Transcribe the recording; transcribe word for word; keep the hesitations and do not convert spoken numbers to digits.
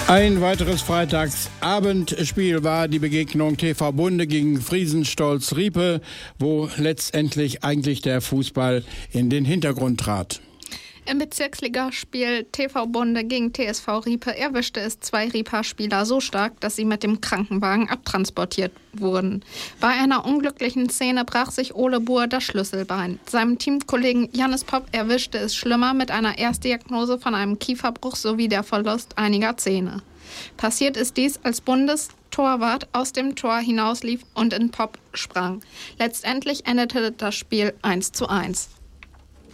Ein weiteres Freitagsabendspiel war die Begegnung T V Bunde gegen Friesenstolz-Riepe, wo letztendlich eigentlich der Fußball in den Hintergrund trat. Im Bezirksligaspiel T V Bunde gegen T S V Riepe erwischte es zwei Rieper-Spieler so stark, dass sie mit dem Krankenwagen abtransportiert wurden. Bei einer unglücklichen Szene brach sich Ole Buhr das Schlüsselbein. Seinem Teamkollegen Jannis Popp erwischte es schlimmer mit einer Erstdiagnose von einem Kieferbruch sowie der Verlust einiger Zähne. Passiert ist dies, als Bundestorwart aus dem Tor hinauslief und in Popp sprang. Letztendlich endete das Spiel eins zu eins.